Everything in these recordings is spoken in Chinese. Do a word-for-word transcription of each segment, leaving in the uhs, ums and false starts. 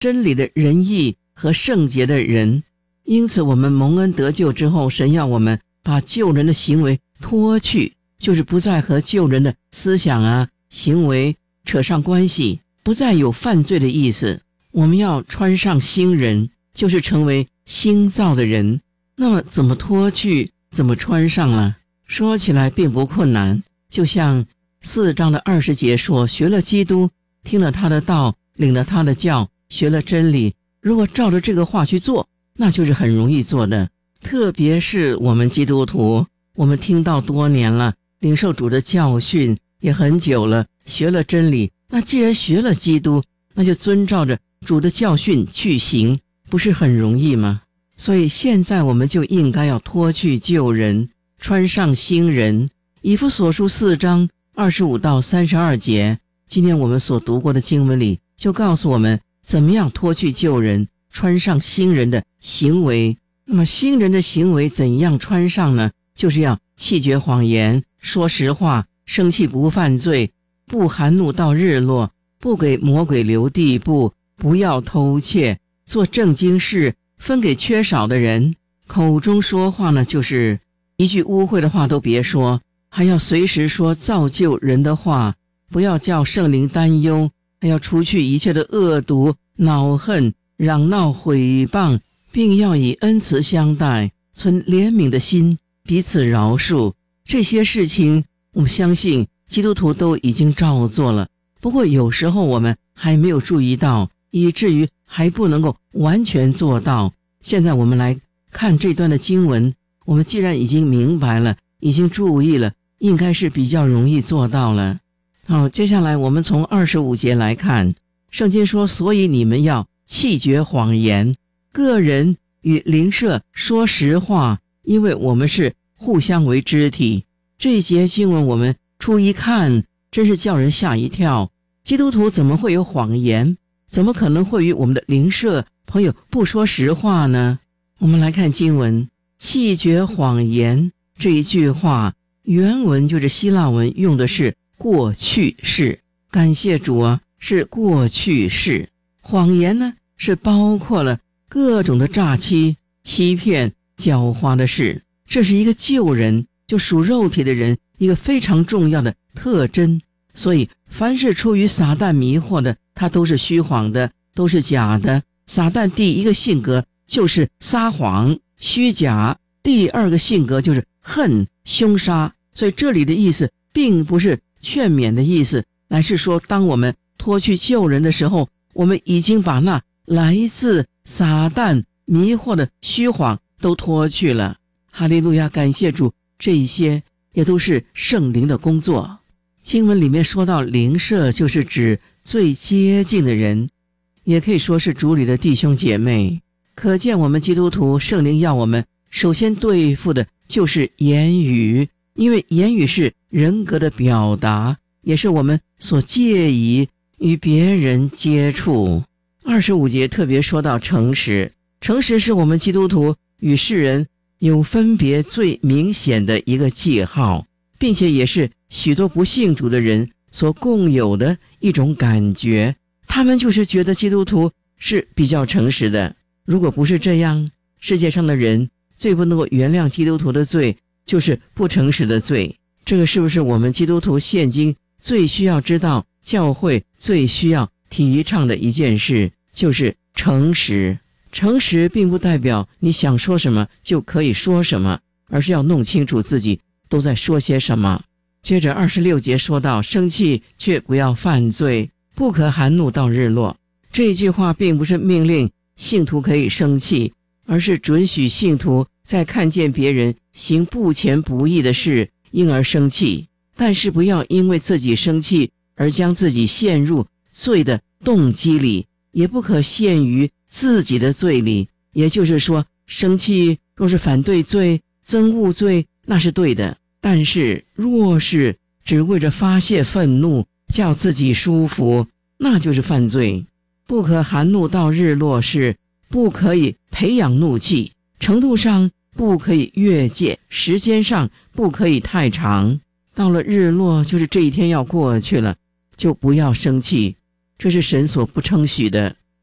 真理的仁义和圣洁的人。因此我们蒙恩得救之后，神要我们把救人的行为脱去，就是不再和救人的思想啊行为扯上关系，不再有犯罪的意思。我们要穿上新人，就是成为新造的人。那么怎么脱去，怎么穿上呢？说起来并不困难，就像四章的二十节说，学了基督，听了他的道，领了他的教，学了真理，如果照着这个话去做，那就是很容易做的。特别是我们基督徒，我们听到多年了，领受主的教训也很久了，学了真理，那既然学了基督，那就遵照着主的教训去行，不是很容易吗？所以现在我们就应该要脱去旧人，穿上新人。以弗所书四章二十五到三十二节，今天我们所读过的经文里就告诉我们怎么样脱去旧人，穿上新人的行为。那么新人的行为怎样穿上呢？就是要弃绝谎言，说实话，生气不犯罪，不含怒到日落，不给魔鬼留地步，不要偷窃，做正经事，分给缺少的人。口中说话呢，就是一句污秽的话都别说，还要随时说造就人的话，不要叫圣灵担忧，还要除去一切的恶毒、恼恨、嚷闹、毁谤，并要以恩慈相待，存怜悯的心，彼此饶恕。这些事情我们相信基督徒都已经照做了，不过有时候我们还没有注意到，以至于还不能够完全做到。现在我们来看这段的经文，我们既然已经明白了，已经注意了，应该是比较容易做到了。好，接下来我们从二十五节来看，圣经说，所以你们要弃绝谎言，个人与邻舍说实话，因为我们是互相为肢体。这一节经文我们初一看，真是叫人吓一跳。基督徒怎么会有谎言？怎么可能会与我们的邻舍朋友不说实话呢？我们来看经文，弃绝谎言这一句话，原文就是希腊文，用的是过去式。感谢主啊，是过去式。谎言呢，是包括了各种的诈欺、欺骗、狡猾的事，这是一个旧人，就属肉体的人一个非常重要的特征。所以凡是出于撒旦迷惑的，它都是虚谎的，都是假的。撒旦第一个性格就是撒谎、虚假，第二个性格就是恨、凶杀。所以这里的意思并不是劝勉的意思，乃是说当我们脱去旧人的时候，我们已经把那来自撒旦迷惑的虚谎都脱去了。哈利路亚，感谢主，这一些也都是圣灵的工作。经文里面说到邻舍，就是指最接近的人，也可以说是主里的弟兄姐妹。可见我们基督徒，圣灵要我们首先对付的就是言语，因为言语是人格的表达，也是我们所介意与别人接触。二十五节特别说到诚实，诚实是我们基督徒与世人有分别最明显的一个记号，并且也是许多不信主的人所共有的一种感觉。他们就是觉得基督徒是比较诚实的。如果不是这样，世界上的人最不能够原谅基督徒的罪，就是不诚实的罪。这个是不是我们基督徒现今最需要知道，教会最需要提倡的一件事，就是诚实。诚实并不代表你想说什么就可以说什么，而是要弄清楚自己都在说些什么。接着二十六节说到，生气却不要犯罪，不可含怒到日落。这句话并不是命令信徒可以生气，而是准许信徒在看见别人行不虔不义的事，因而生气，但是不要因为自己生气而将自己陷入罪的动机里，也不可陷于自己的罪里。也就是说，生气若是反对罪、憎恶罪，那是对的，但是若是只为着发泄愤怒，叫自己舒服，那就是犯罪。不可含怒到日落，是不可以培养怒气，程度上不可以越界，时间上不可以太长。到了日落，就是这一天要过去了，就不要生气，这是神所不称许的。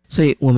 所以我们